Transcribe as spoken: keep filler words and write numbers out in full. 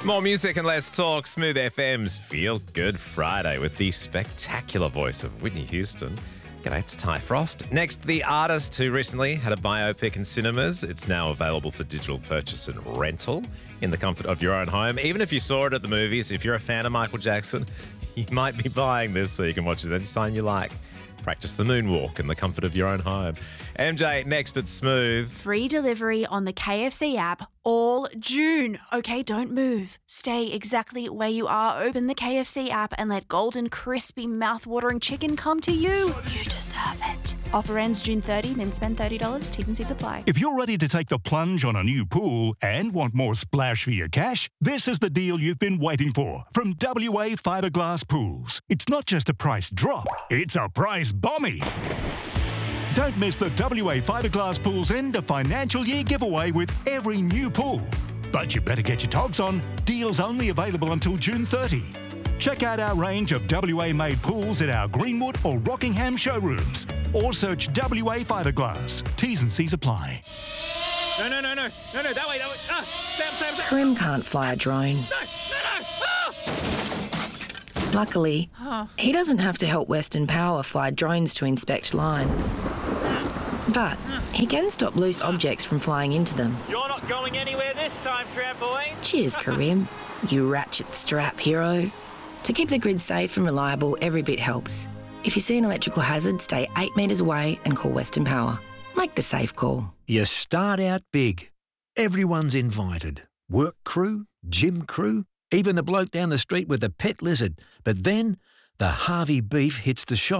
More music and less talk. Smooth F M's Feel Good Friday with the spectacular voice of Whitney Houston. G'day, it's Ty Frost. Next, the artist who recently had a biopic in cinemas. It's now available for digital purchase and rental in the comfort of your own home. Even if you saw it at the movies, if you're a fan of Michael Jackson, you might be buying this so you can watch it anytime you like. Practice the moonwalk in the comfort of your own home. M J, next at Smooth. Free delivery on the K F C app all June. Okay, don't move. Stay exactly where you are. Open the K F C app and let golden, crispy, mouth-watering chicken come to you. You deserve it. Offer ends June thirtieth, then spend thirty dollars. T's and C's apply. If you're ready to take the plunge on a new pool and want more splash for your cash, this is the deal you've been waiting for from W A Fiberglass Pools. It's not just a price drop, it's a price bommy. Don't miss the W A Fiberglass Pools end of financial year giveaway with every new pool. But you better get your togs on. Deals only available until June thirtieth. Check out our range of W A-made pools at our Greenwood or Rockingham showrooms. Or search W A Fiberglass. T's and C's apply. No, no, no, no. No, no, that way, that way. Ah, Sam, Sam, Sam. Karim can't fly a drone. No, no, no. Ah! Luckily, Huh. he doesn't have to help Western Power fly drones to inspect lines. But he can stop loose objects from flying into them. You're not going anywhere this time, trampoline. Cheers, Karim, you ratchet strap hero. To keep the grid safe and reliable, every bit helps. If you see an electrical hazard, stay eight metres away and call Western Power. Make the safe call. You start out big. Everyone's invited. Work crew, gym crew, even the bloke down the street with the pet lizard. But then the Harvey beef hits the shop